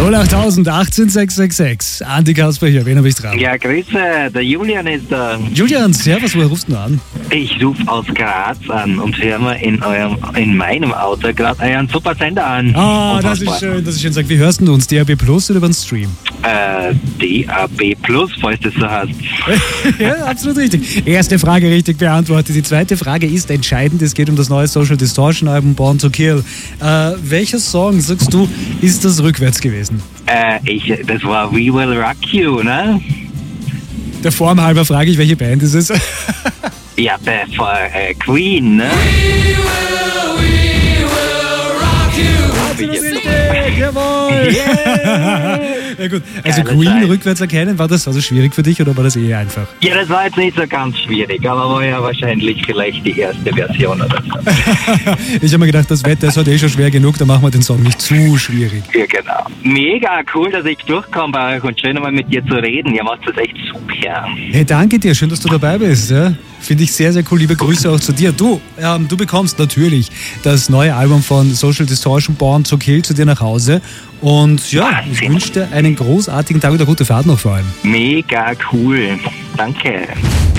08000 18 666. Andi Kasper hier, wen habe ich dran? Ja, Grüße, der Julian ist da. Julian, servus, woher rufst du an? Ich rufe aus Graz an und höre mir in meinem Auto gerade einen super Sender an. Das ist schön, Sag, wie hörst du uns? DAB Plus oder über den Stream? DAB Plus, falls das so heißt. Ja, absolut richtig. Erste Frage richtig beantwortet. Die zweite Frage ist entscheidend. Es geht um das neue Social Distortion Album Born to Kill. Welcher Song, sagst du, ist das rückwärts gewesen? Das war We Will Rock You, ne? Der Form halber frage ich, welche Band ist es? Ja, von Queen, ne? We will rock you. Absolut richtig, jawohl. Yeah. Ja gut, also Geile Queen Zeit. Rückwärts erkennen, war das also schwierig für dich oder war das eher einfach? Ja, das war jetzt nicht so ganz schwierig, aber war ja wahrscheinlich vielleicht die erste Version oder so. Ich habe mir gedacht, das Wetter ist heute schon schwer genug, da machen wir den Song nicht zu schwierig. Ja, genau. Mega cool, dass ich durchkomme bei euch und schön einmal mit dir zu reden. Ihr macht das echt super. Hey, danke dir, schön, dass du dabei bist. Ja? Finde ich sehr, sehr cool. Liebe Grüße auch zu dir. Du bekommst natürlich das neue Album von Social Distortion, Born to Kill, zu dir nach Hause. Und ja, Wahnsinn. ich wünsche dir einen großartigen Tag und eine gute Fahrt noch vor allem. Mega cool. Danke.